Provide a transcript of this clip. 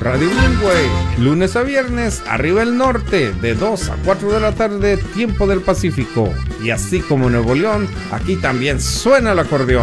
Radio Bilingüe, lunes a viernes, arriba el norte, de 2 a 4 de la tarde, tiempo del Pacífico. Y así como Nuevo León, aquí también suena el acordeón.